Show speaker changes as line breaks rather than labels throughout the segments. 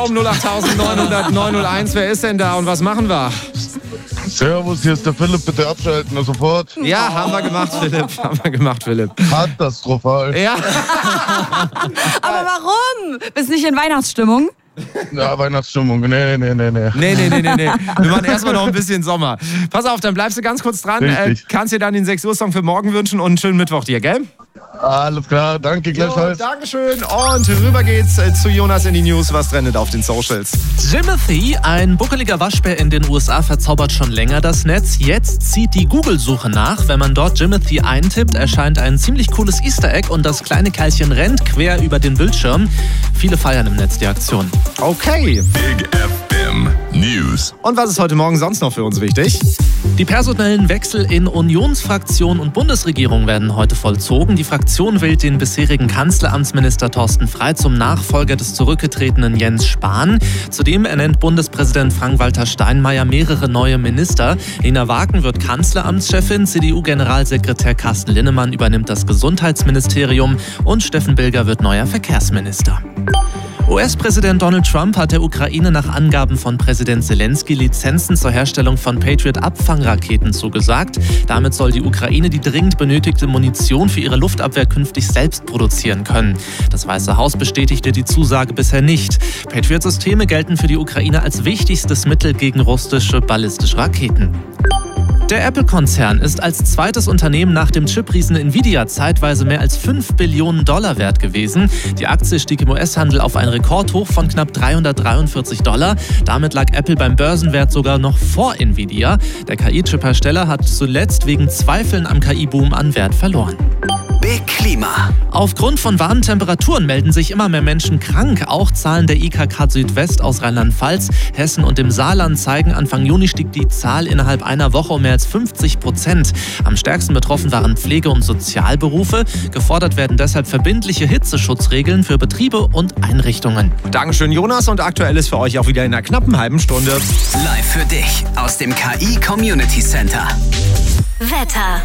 Um 08901. Wer ist denn da und was machen wir?
Servus, hier ist der Philipp, bitte abschalten, sofort.
Ja, haben wir gemacht, Philipp.
Katastrophal.
Ja.
Aber warum? Bist nicht in Weihnachtsstimmung?
Ja, Weihnachtsstimmung, nee.
Nee. Wir machen erstmal noch ein bisschen Sommer. Pass auf, dann bleibst du ganz kurz dran. Kannst dir dann den 6 Uhr Song für morgen wünschen und einen schönen Mittwoch dir, gell?
Alles klar, danke gleichfalls.
Dankeschön und rüber geht's zu Jonas in die News. Was trendet auf den Socials?
Jimothy, ein buckeliger Waschbär in den USA, verzaubert schon länger das Netz. Jetzt zieht die Google-Suche nach. Wenn man dort Jimothy eintippt, erscheint ein ziemlich cooles Easter Egg und das kleine Kerlchen rennt quer über den Bildschirm. Viele feiern im Netz die Aktion.
Okay.
Big FM News.
Und was ist heute Morgen sonst noch für uns wichtig?
Die personellen Wechsel in Unionsfraktion und Bundesregierung werden heute vollzogen. Die Fraktion wählt den bisherigen Kanzleramtsminister Thorsten Frey zum Nachfolger des zurückgetretenen Jens Spahn. Zudem ernennt Bundespräsident Frank-Walter Steinmeier mehrere neue Minister. Lena Wagen wird Kanzleramtschefin, CDU-Generalsekretär Carsten Linnemann übernimmt das Gesundheitsministerium und Steffen Bilger wird neuer Verkehrsminister. US-Präsident Donald Trump hat der Ukraine nach Angaben von Präsident Zelensky Lizenzen zur Herstellung von Patriot-Abfangraketen zugesagt. Damit soll die Ukraine die dringend benötigte Munition für ihre Luftabwehr künftig selbst produzieren können. Das Weiße Haus bestätigte die Zusage bisher nicht. Patriot-Systeme gelten für die Ukraine als wichtigstes Mittel gegen russische ballistische Raketen. Der Apple-Konzern ist als zweites Unternehmen nach dem Chip-Riesen Nvidia zeitweise mehr als $5 Billionen wert gewesen. Die Aktie stieg im US-Handel auf ein Rekordhoch von knapp $343. Damit lag Apple beim Börsenwert sogar noch vor Nvidia. Der KI-Chip-Hersteller hat zuletzt wegen Zweifeln am KI-Boom an Wert verloren.
Big Klima.
Aufgrund von warmen Temperaturen melden sich immer mehr Menschen krank. Auch Zahlen der IKK Südwest aus Rheinland-Pfalz, Hessen und dem Saarland zeigen, Anfang Juni stieg die Zahl innerhalb einer Woche um mehr als 50%. Am stärksten betroffen waren Pflege- und Sozialberufe. Gefordert werden deshalb verbindliche Hitzeschutzregeln für Betriebe und Einrichtungen.
Dankeschön, Jonas. Und aktuell ist für euch auch wieder in einer knappen halben Stunde.
Live für dich aus dem KI Community Center.
Wetter.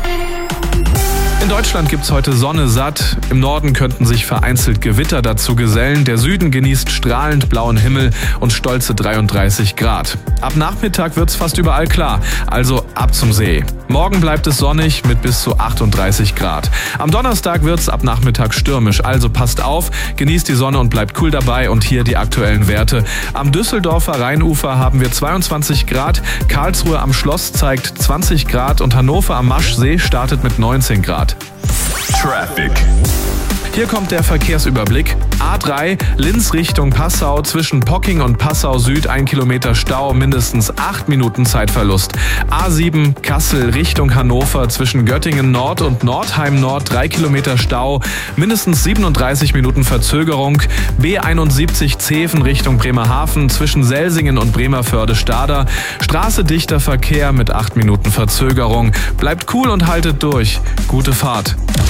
In Deutschland gibt's heute Sonne satt. Im Norden könnten sich vereinzelt Gewitter dazu gesellen. Der Süden genießt strahlend blauen Himmel und stolze 33 Grad. Ab Nachmittag wird's fast überall klar, also ab zum See. Morgen bleibt es sonnig mit bis zu 38 Grad. Am Donnerstag wird's ab Nachmittag stürmisch, also passt auf, genießt die Sonne und bleibt cool dabei. Und hier die aktuellen Werte. Am Düsseldorfer Rheinufer haben wir 22 Grad, Karlsruhe am Schloss zeigt 20 Grad und Hannover am Maschsee startet mit 19 Grad.
Traffic.
Hier kommt der Verkehrsüberblick. A3 Linz Richtung Passau, zwischen Pocking und Passau Süd 1 Kilometer Stau, mindestens 8 Minuten Zeitverlust. A7 Kassel Richtung Hannover, zwischen Göttingen Nord und Nordheim Nord 3 Kilometer Stau, mindestens 37 Minuten Verzögerung. B71 Zeven Richtung Bremerhaven, zwischen Selsingen und Bremerförde-Stadter. Straße dichter Verkehr mit 8 Minuten Verzögerung. Bleibt cool und haltet durch. Gute Fahrt.